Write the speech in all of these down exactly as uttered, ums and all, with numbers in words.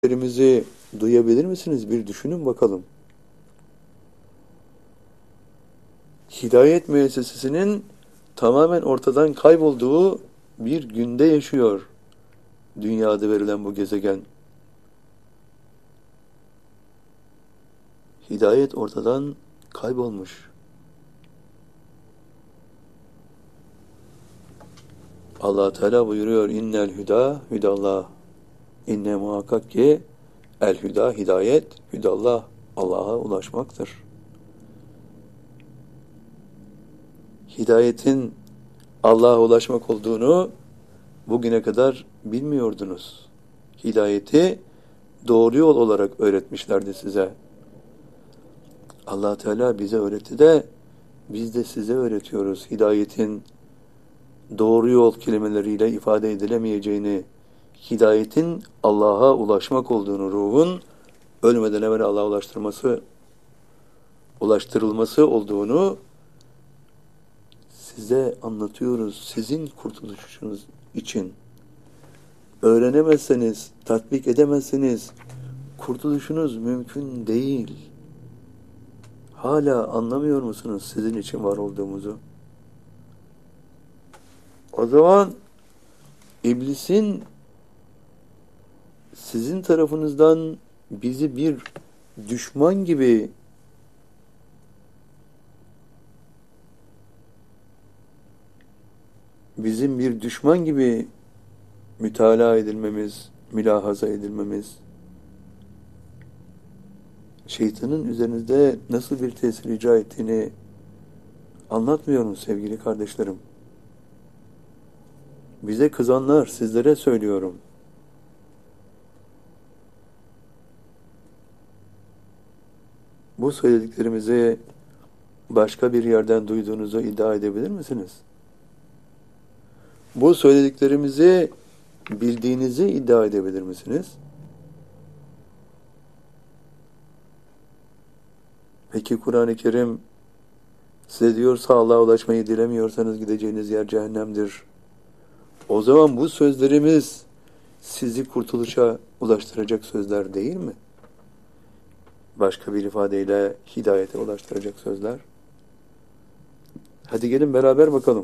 Seslerimizi duyabilir misiniz? Bir düşünün bakalım. Hidayet müessesesinin tamamen ortadan kaybolduğu bir günde yaşıyor dünyada verilen bu gezegen. Hidayet ortadan kaybolmuş. Allah Teala buyuruyor: İnnel hüda hüdallah. İnne muhakkak ki el hüda hidayet hüdallah. Allah'a ulaşmaktır. Hidayetin Allah'a ulaşmak olduğunu bugüne kadar bilmiyordunuz. Hidayeti doğru yol olarak öğretmişlerdi size. Allah Teala bize öğretti de biz de size öğretiyoruz. Hidayetin doğru yol kelimeleriyle ifade edilemeyeceğini, hidayetin Allah'a ulaşmak olduğunu, ruhun ölmeden evvel Allah'a ulaştırması, ulaştırılması olduğunu size anlatıyoruz. Sizin kurtuluşunuz için. Öğrenemezseniz, tatbik edemezseniz kurtuluşunuz mümkün değil. Hala anlamıyor musunuz sizin için var olduğumuzu? O zaman iblisin sizin tarafınızdan bizi bir düşman gibi bizim bir düşman gibi mütalaa edilmemiz, mülahaza edilmemiz, şeytanın üzerinizde nasıl bir tesir icra ettiğini anlatmıyorum sevgili kardeşlerim. Bize kızanlar, sizlere söylüyorum. Bu söylediklerimizi başka bir yerden duyduğunuzu iddia edebilir misiniz? Bu söylediklerimizi bildiğinizi iddia edebilir misiniz? Peki Kur'an-ı Kerim size diyorsa Allah'a ulaşmayı dilemiyorsanız gideceğiniz yer cehennemdir. O zaman bu sözlerimiz sizi kurtuluşa ulaştıracak sözler değil mi? Başka bir ifadeyle hidayete ulaştıracak sözler. Hadi gelin beraber bakalım.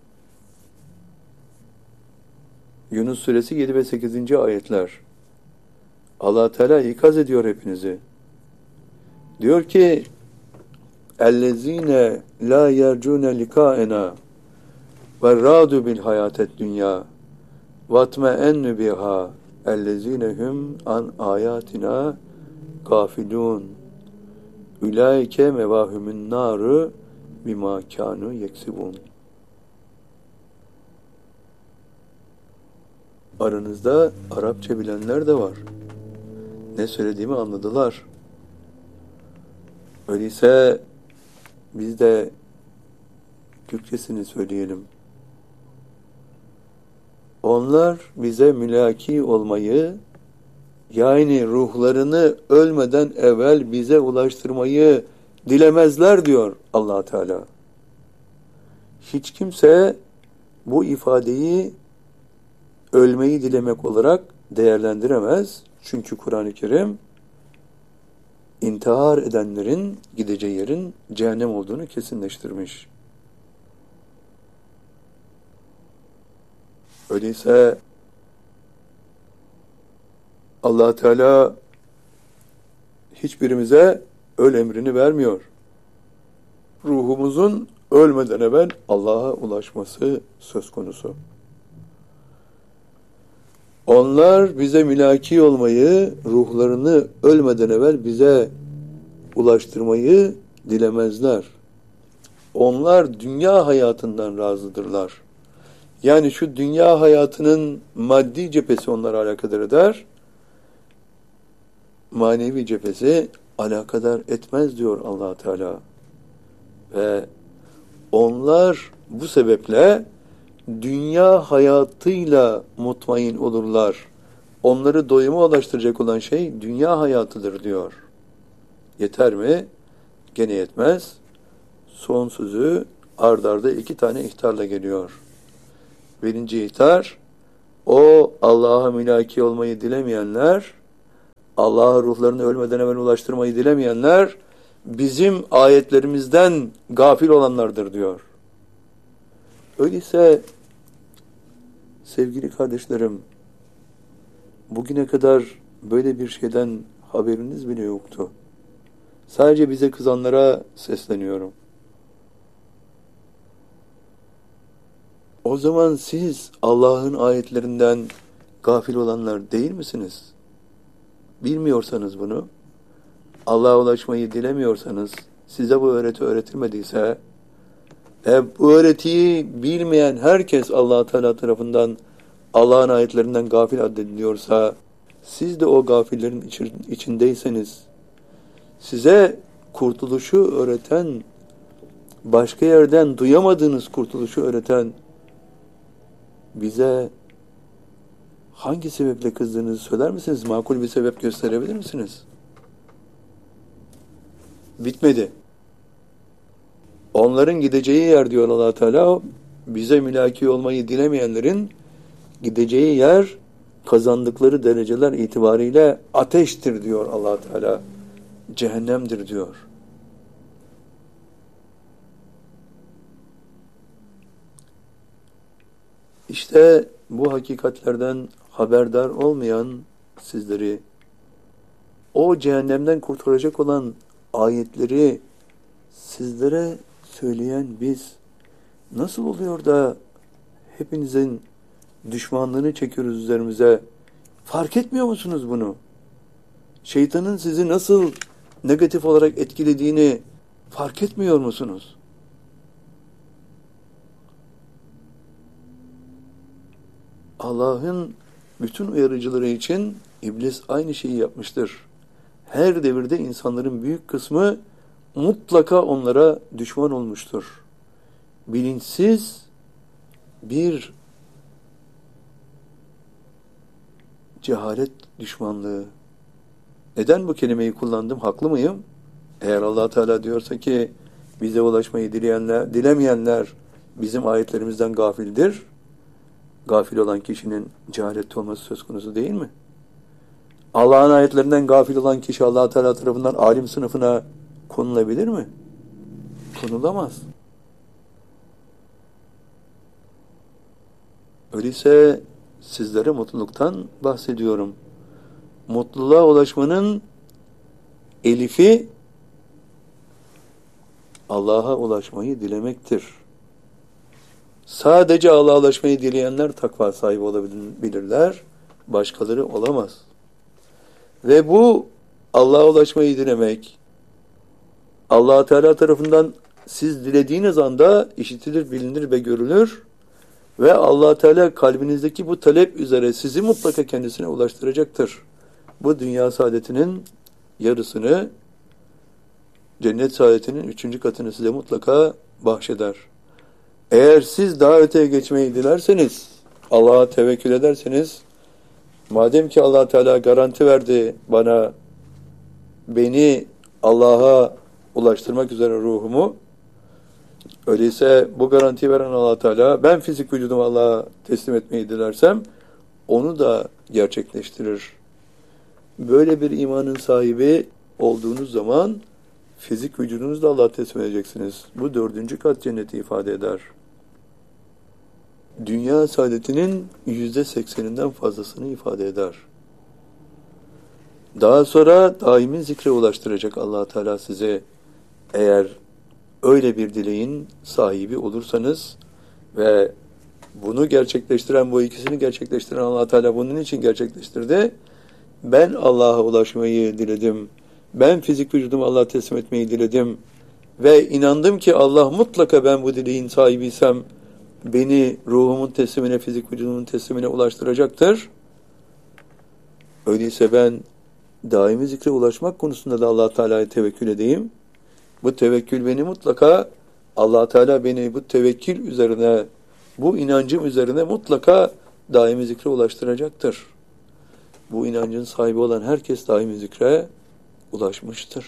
Yunus suresi yedi ve sekizinci ayetler. Allah Teala ikaz ediyor hepinizi. Diyor ki: "Ellezine la yercune likaena ve radu bil hayatet dünya vatme'ennu biha ellezine hum an ayatina gafilun ulaike mevahumun naru bima kanu yeksibun." Aranızda Arapça bilenler de var. Ne söylediğimi anladılar. Öyleyse biz de Türkçesini söyleyelim. Onlar bize mülaki olmayı, yani ruhlarını ölmeden evvel bize ulaştırmayı dilemezler diyor Allah Teala. Hiç kimse bu ifadeyi ölmeyi dilemek olarak değerlendiremez. Çünkü Kur'an-ı Kerim intihar edenlerin gideceği yerin cehennem olduğunu kesinleştirmiş. Öyleyse Allah Teala hiçbirimize öl emrini vermiyor. Ruhumuzun ölmeden evvel Allah'a ulaşması söz konusu. Onlar bize mülaki olmayı, ruhlarını ölmeden evvel bize ulaştırmayı dilemezler. Onlar dünya hayatından razıdırlar. Yani şu dünya hayatının maddi cephesi onları alakadar eder, manevi cephesi alakadar etmez diyor Allah Teala. Ve onlar bu sebeple dünya hayatıyla mutmain olurlar. Onları doyuma ulaştıracak olan şey dünya hayatıdır diyor. Yeter mi? Gene yetmez. Son sözü ard arda iki tane ihtarla geliyor. Birinci ihtar, o Allah'a mülaki olmayı dilemeyenler Allah'a ruhlarını ölmeden evvel ulaştırmayı dilemeyenler bizim ayetlerimizden gafil olanlardır diyor. Öyleyse sevgili kardeşlerim, bugüne kadar böyle bir şeyden haberiniz bile yoktu. Sadece bize kızanlara sesleniyorum. O zaman siz Allah'ın ayetlerinden gafil olanlar değil misiniz? Bilmiyorsanız bunu, Allah'a ulaşmayı dilemiyorsanız, size bu öğreti öğretilmediyse, ve bu öğretiyi bilmeyen herkes Allah Teala tarafından Allah'ın ayetlerinden gafil addediliyorsa, siz de o gafillerin içindeyseniz, size kurtuluşu öğreten, başka yerden duyamadığınız kurtuluşu öğreten, bize hangi sebeple kızdığınızı söyler misiniz? Makul bir sebep gösterebilir misiniz? Bitmedi. Onların gideceği yer diyor Allah Teala, bize mülaki olmayı dilemeyenlerin gideceği yer kazandıkları dereceler itibariyle ateştir diyor Allah Teala. Cehennemdir diyor. İşte bu hakikatlerden haberdar olmayan sizleri, o cehennemden kurtaracak olan ayetleri sizlere söyleyen biz, nasıl oluyor da hepinizin düşmanlığını çekiyoruz üzerimize? Fark etmiyor musunuz bunu? Şeytanın sizi nasıl negatif olarak etkilediğini fark etmiyor musunuz? Allah'ın bütün uyarıcıları için iblis aynı şeyi yapmıştır. Her devirde insanların büyük kısmı mutlaka onlara düşman olmuştur. Bilinçsiz bir cehalet düşmanlığı. Neden bu kelimeyi kullandım? Haklı mıyım? Eğer Allah Teala diyorsa ki bize ulaşmayı dileyenler, dilemeyenler bizim ayetlerimizden gafildir. Gafil olan kişinin cehaletli olması söz konusu değil mi? Allah'ın ayetlerinden gafil olan kişi Allah Teala tarafından alim sınıfına konulabilir mi? Konulamaz. Öyleyse sizlere mutluluktan bahsediyorum. Mutluluğa ulaşmanın elifi Allah'a ulaşmayı dilemektir. Sadece Allah'a ulaşmayı dileyenler takva sahibi olabilirler. Başkaları olamaz. Ve bu Allah'a ulaşmayı dilemek, Allah Teala tarafından siz dilediğiniz anda işitilir, bilinir ve görülür ve Allah Teala kalbinizdeki bu talep üzere sizi mutlaka kendisine ulaştıracaktır. Bu dünya saadetinin yarısını, cennet saadetinin üçüncü katını size mutlaka bahşeder. Eğer siz daha öteye geçmeyi dilerseniz, Allah'a tevekkül ederseniz, madem ki Allah Teala garanti verdi bana, beni Allah'a ulaştırmak üzere ruhumu, öyleyse bu garantiyi veren Allah Teala, ben fizik vücudumu Allah'a teslim etmeyi dilersem, onu da gerçekleştirir. Böyle bir imanın sahibi olduğunuz zaman, fizik vücudunuzu da Allah'a teslim edeceksiniz. Bu dördüncü kat cenneti ifade eder. Dünya saadetinin yüzde sekseninden fazlasını ifade eder. Daha sonra daimi zikre ulaştıracak Allah Teala size, eğer öyle bir dileğin sahibi olursanız ve bunu gerçekleştiren, bu ikisini gerçekleştiren Allah Teala bunun için gerçekleştirdi. Ben Allah'a ulaşmayı diledim. Ben fizik vücudumu Allah'a teslim etmeyi diledim. Ve inandım ki Allah mutlaka ben bu dileğin sahibiysem beni ruhumun teslimine, fizik vücudumun teslimine ulaştıracaktır. Öyleyse ben daimi zikre ulaşmak konusunda da Allah Teala'ya tevekkül edeyim. Bu tevekkül beni mutlaka, Allah Teala beni bu tevekkül üzerine, bu inancım üzerine mutlaka daimi zikre ulaştıracaktır. Bu inancın sahibi olan herkes daimi zikre ulaşmıştır.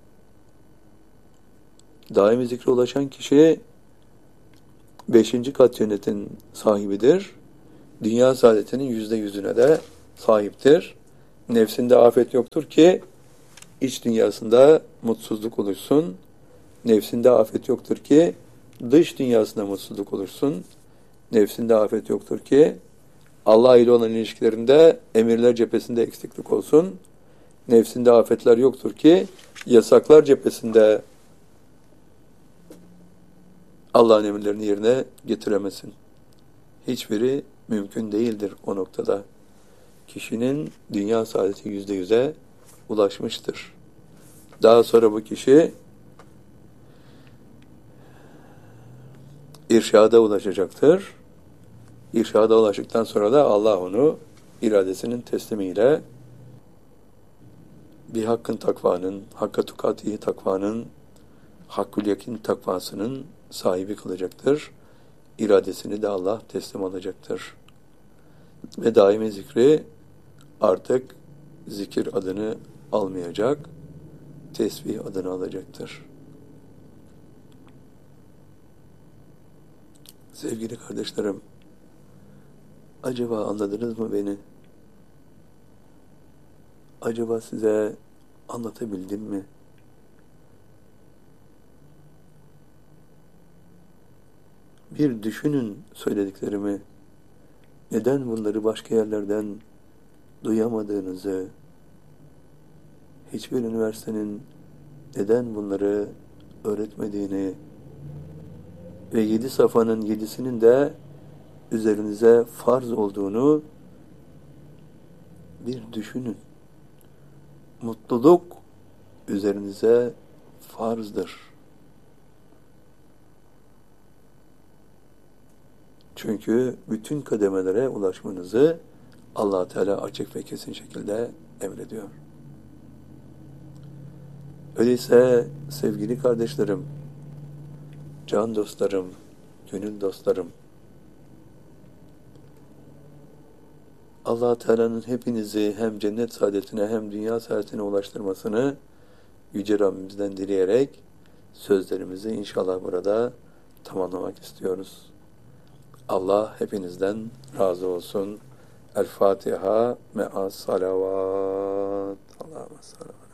Daimi zikre ulaşan kişi beşinci kat cennetin sahibidir. Dünya saadetinin yüzde yüzüne de sahiptir. Nefsinde afet yoktur ki iç dünyasında mutsuzluk olursun. Nefsinde afet yoktur ki dış dünyasında mutsuzluk olursun. Nefsinde afet yoktur ki Allah ile olan ilişkilerinde emirler cephesinde eksiklik olsun. Nefsinde afetler yoktur ki yasaklar cephesinde Allah'ın emirlerini yerine getiremesin. Hiçbiri mümkün değildir o noktada. Kişinin dünya saadeti yüzde yüze ulaşmıştır. Daha sonra bu kişi irşada ulaşacaktır. İrşada ulaştıktan sonra da Allah onu iradesinin teslimiyle bir hakkın takvanın, hakka tukatihi takvanın, hakkül yakin takvasının sahibi kılacaktır. İradesini de Allah teslim alacaktır. Ve daimi zikri artık zikir adını almayacak, tesbih adını alacaktır. Sevgili kardeşlerim, acaba anladınız mı beni? Acaba size anlatabildim mi? Bir düşünün söylediklerimi. Neden bunları başka yerlerden duyamadığınızı, hiçbir üniversitenin neden bunları öğretmediğini ve yedi safanın yedisinin de üzerinize farz olduğunu bir düşünün. Mutluluk üzerinize farzdır. Çünkü bütün kademelere ulaşmanızı Allah Teala açık ve kesin şekilde emrediyor. Öyleyse sevgili kardeşlerim, can dostlarım, gönül dostlarım, Allah Teala'nın hepinizi hem cennet saadetine hem dünya saadetine ulaştırmasını Yüce Rabbimizden dileyerek sözlerimizi inşallah burada tamamlamak istiyoruz. Allah hepinizden razı olsun. El Fatiha me'as salavat. Allah'a salavat.